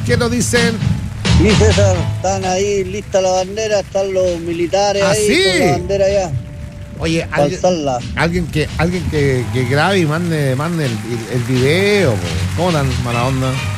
¿Qué nos dicen? Sí, César, están ahí, lista la bandera, están los militares ahí ¿sí? con la bandera ya. Oye, Alzarla. alguien que grabe y mande el video, po. ¿Cómo tan mala onda?